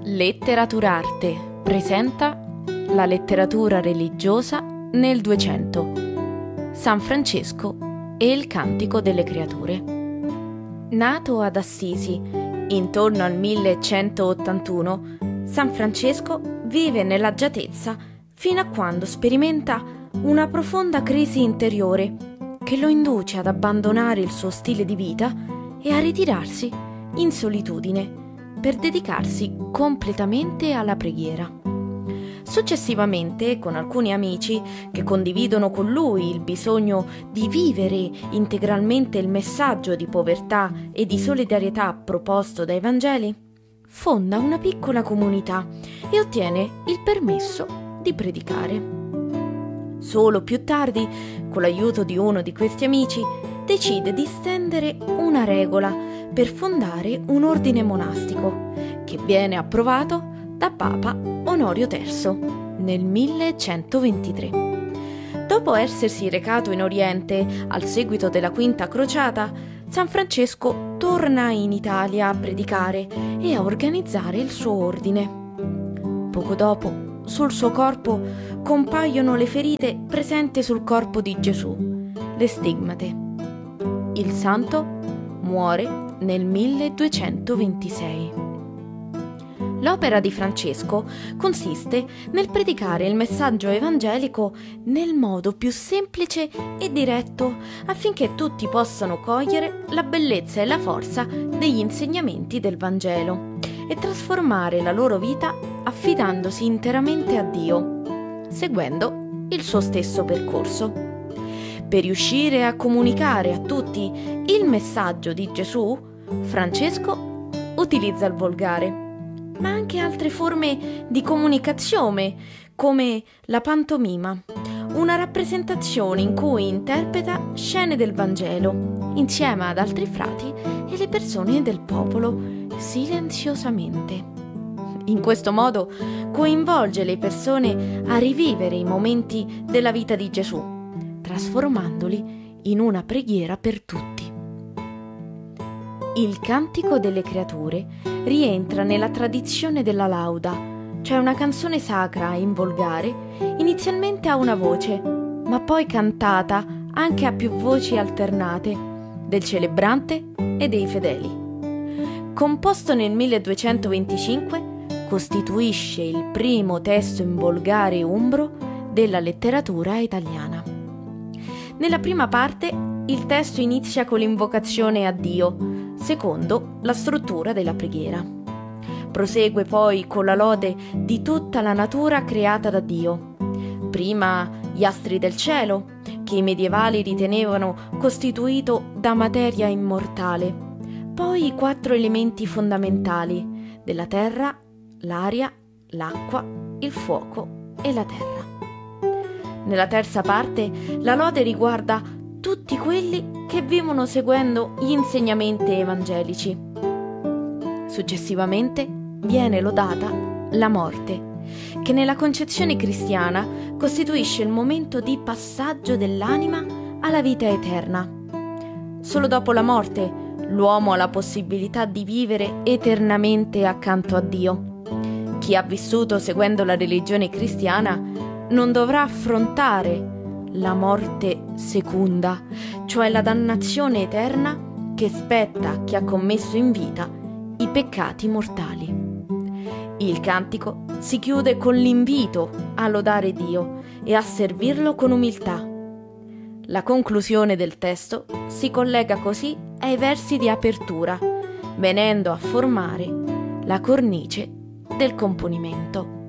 Letteraturarte presenta la letteratura religiosa nel 200, San Francesco e il Cantico delle Creature. Nato ad Assisi intorno al 1181, San Francesco vive nell'agiatezza fino a quando sperimenta una profonda crisi interiore che lo induce ad abbandonare il suo stile di vita e a ritirarsi in solitudine per dedicarsi completamente alla preghiera. Successivamente, con alcuni amici che condividono con lui il bisogno di vivere integralmente il messaggio di povertà e di solidarietà proposto dai Vangeli, fonda una piccola comunità e ottiene il permesso di predicare. Solo più tardi, con l'aiuto di uno di questi amici, decide di stendere una regola per fondare un ordine monastico che viene approvato da Papa Onorio III nel 1123. Dopo essersi recato in Oriente al seguito della Quinta Crociata, San Francesco torna in Italia a predicare e a organizzare il suo ordine. Poco dopo, sul suo corpo compaiono le ferite presenti sul corpo di Gesù, le stigmate. Il santo muore nel 1226. L'opera di Francesco consiste nel predicare il messaggio evangelico nel modo più semplice e diretto affinché tutti possano cogliere la bellezza e la forza degli insegnamenti del Vangelo e trasformare la loro vita affidandosi interamente a Dio, seguendo il suo stesso percorso. Per riuscire a comunicare a tutti il messaggio di Gesù, Francesco utilizza il volgare, ma anche altre forme di comunicazione, come la pantomima, una rappresentazione in cui interpreta scene del Vangelo, insieme ad altri frati e le persone del popolo, silenziosamente. In questo modo coinvolge le persone a rivivere i momenti della vita di Gesù, trasformandoli in una preghiera per tutti. Il Cantico delle Creature rientra nella tradizione della lauda, cioè una canzone sacra in volgare, inizialmente a una voce, ma poi cantata anche a più voci alternate, del celebrante e dei fedeli. Composto nel 1225, costituisce il primo testo in volgare umbro della letteratura italiana. Nella prima parte il testo inizia con l'invocazione a Dio, secondo la struttura della preghiera. Prosegue poi con la lode di tutta la natura creata da Dio. Prima gli astri del cielo, che i medievali ritenevano costituito da materia immortale. Poi i 4 elementi fondamentali della terra, l'aria, l'acqua, il fuoco e la terra. Nella terza parte la lode riguarda tutti quelli che vivono seguendo gli insegnamenti evangelici. Successivamente viene lodata la morte, che nella concezione cristiana costituisce il momento di passaggio dell'anima alla vita eterna. Solo dopo la morte l'uomo ha la possibilità di vivere eternamente accanto a Dio. Chi ha vissuto seguendo la religione cristiana non dovrà affrontare la morte seconda, cioè la dannazione eterna che spetta a chi ha commesso in vita i peccati mortali. Il cantico si chiude con l'invito a lodare Dio e a servirlo con umiltà. La conclusione del testo si collega così ai versi di apertura, venendo a formare la cornice del componimento.